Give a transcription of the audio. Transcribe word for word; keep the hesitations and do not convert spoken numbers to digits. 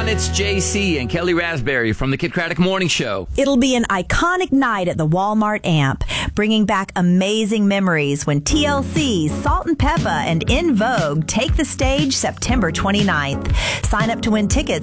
everyone. It's J C and Kelly Raspberry from the Kid Craddock Morning Show. It'll be an iconic night at the Walmart Amp, bringing back amazing memories when T L C, Salt and Peppa, and In Vogue take the stage September twenty-ninth. Sign up to win tickets